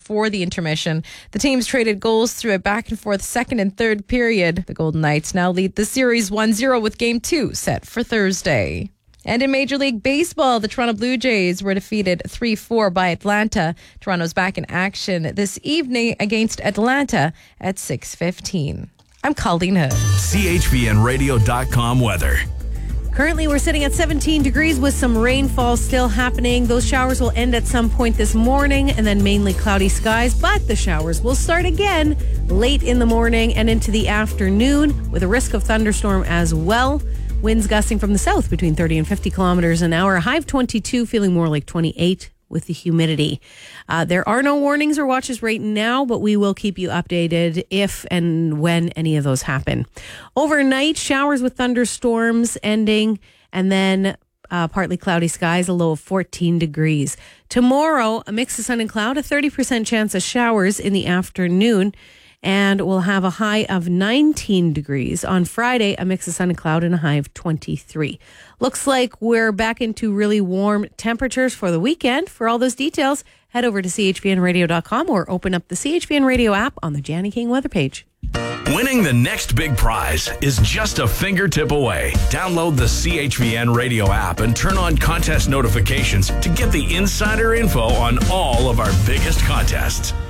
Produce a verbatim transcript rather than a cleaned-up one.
before the intermission. The teams traded goals through a back-and-forth second and third period. The Golden Knights now lead the series one zero with Game two set for Thursday. And in Major League Baseball, the Toronto Blue Jays were defeated three four by Atlanta. Toronto's back in action this evening against Atlanta at six fifteen. I'm Colleen Hood. C H V N radio dot com weather. Currently, we're sitting at seventeen degrees with some rainfall still happening. Those showers will end at some point this morning and then mainly cloudy skies, but the showers will start again late in the morning and into the afternoon with a risk of thunderstorm as well. Winds gusting from the south between thirty and fifty kilometers an hour. High of twenty-two, feeling more like twenty-eight with the humidity. Uh, there are no warnings or watches right now, but we will keep you updated if and when any of those happen. Overnight, showers with thunderstorms ending, and then uh, partly cloudy skies, a low of fourteen degrees. Tomorrow, a mix of sun and cloud, a thirty percent chance of showers in the afternoon. And we'll have a high of nineteen degrees. On Friday, a mix of sun and cloud and a high of twenty-three. Looks like we're back into really warm temperatures for the weekend. For all those details, head over to C H V N radio dot com or open up the C H V N Radio app on the Janny King weather page. Winning the next big prize is just a fingertip away. Download the C H V N Radio app and turn on contest notifications to get the insider info on all of our biggest contests.